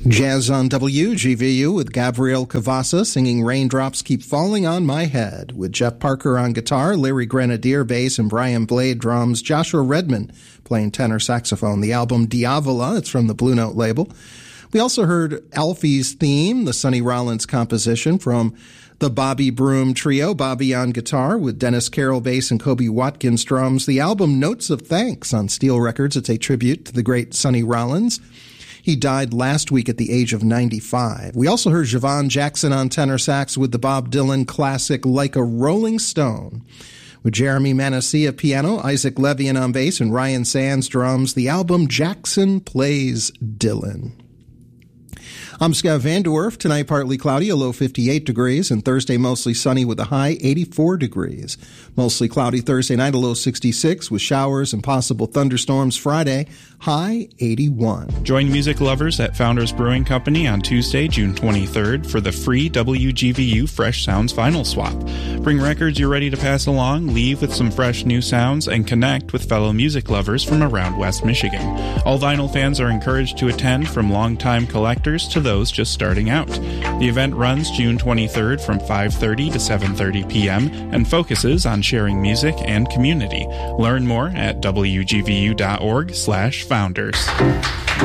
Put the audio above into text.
Jazz on WGVU with Gabriel Cavassa singing Raindrops Keep Falling on My Head, with Jeff Parker on guitar, Larry Grenadier bass, and Brian Blade drums, Joshua Redman playing tenor saxophone. The album Diavola, it's from the Blue Note label. We also heard Alfie's theme, the Sonny Rollins composition from the Bobby Broom Trio, Bobby on guitar with Dennis Carroll bass and Kobe Watkins drums. The album Notes of Thanks on Steel Records. It's a tribute to the great Sonny Rollins. He died last week at the age of 95. We also heard Javon Jackson on tenor sax with the Bob Dylan classic Like a Rolling Stone, with Jeremy Manasseh piano, Isaac Levian on bass, and Ryan Sands drums. The album Jackson Plays Dylan. I'm Scott Vandorf. Tonight, partly cloudy, a low 58 degrees, and Thursday, mostly sunny with a high 84 degrees. Mostly cloudy Thursday night, a low 66 with showers and possible thunderstorms. Friday, high 81. Join music lovers at Founders Brewing Company on Tuesday, June 23rd for the free WGVU Fresh Sounds Vinyl Swap. Bring records you're ready to pass along, leave with some fresh new sounds, and connect with fellow music lovers from around West Michigan. All vinyl fans are encouraged to attend, from longtime collectors to those just starting out. The event runs June 23rd from 5:30 to 7:30 p.m. and focuses on sharing music and community. Learn more at wgvu.org/founders.